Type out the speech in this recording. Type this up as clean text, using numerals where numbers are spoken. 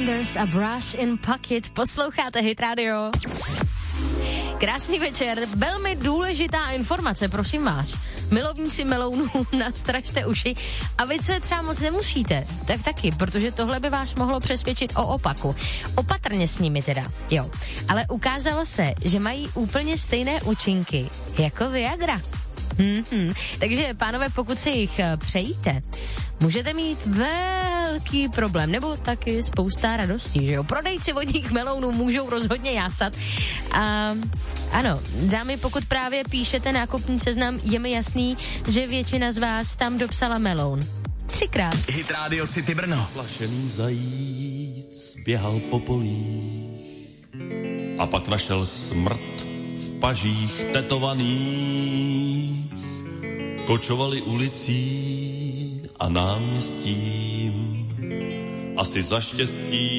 Sanders a Brush in Pocket. Posloucháte Hit Radio. Krásný večer, velmi důležitá informace, prosím vás. Milovníci melounů, nastražte uši a vy, co je třeba moc nemusíte, tak taky, protože tohle by vás mohlo přesvědčit o opaku. Opatrně s nimi teda, jo. Ale ukázalo se, že mají úplně stejné účinky jako Viagra. Takže, pánové, pokud se jich přejíte, můžete mít velký problém, nebo taky spousta radostí, že jo? Prodejci vodních melounů můžou rozhodně jásat. A ano, dámy, pokud právě píšete nákupní seznam, je mi jasný, že většina z vás tam dopsala meloun. 3krát. Hit Radio City Brno. Plašený zajíc běhal po polích a pak našel smrt v pažích tetovaných. Kočovali ulicí a náměstím, asi za štěstí